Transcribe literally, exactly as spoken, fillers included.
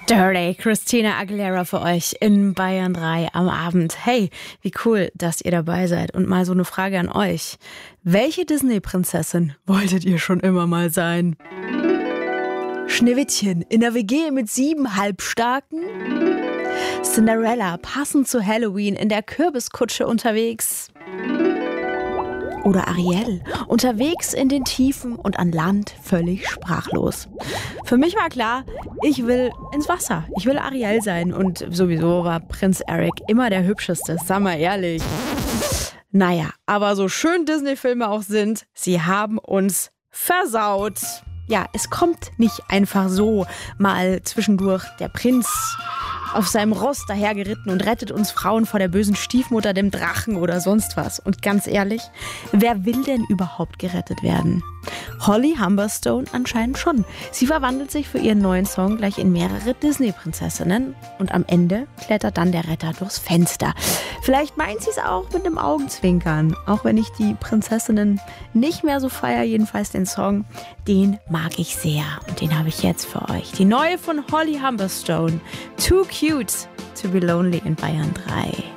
Dirty Christina Aguilera für euch in Bayern drei am Abend. Hey, wie cool, dass ihr dabei seid. Und mal so eine Frage an euch. Welche Disney-Prinzessin wolltet ihr schon immer mal sein? Schneewittchen in der W G mit sieben Halbstarken? Cinderella passend zu Halloween in der Kürbiskutsche unterwegs? Oder Ariel, unterwegs in den Tiefen und an Land völlig sprachlos. Für mich war klar, ich will ins Wasser. Ich will Ariel sein. Und sowieso war Prinz Eric immer der Hübscheste, sag mal ehrlich. Naja, aber so schön Disney-Filme auch sind, sie haben uns versaut. Ja, es kommt nicht einfach so mal zwischendurch der Prinz auf seinem Ross dahergeritten und rettet uns Frauen vor der bösen Stiefmutter, dem Drachen oder sonst was. Und ganz ehrlich, wer will denn überhaupt gerettet werden? Holly Humberstone anscheinend schon. Sie verwandelt sich für ihren neuen Song gleich in mehrere Disney-Prinzessinnen und am Ende klettert dann der Retter durchs Fenster. Vielleicht meint sie es auch mit einem Augenzwinkern, auch wenn ich die Prinzessinnen nicht mehr so feiere, jedenfalls den Song, den mag ich sehr und den habe ich jetzt für euch. Die neue von Holly Humberstone, Too Cute to be Lonely in Bayern drei.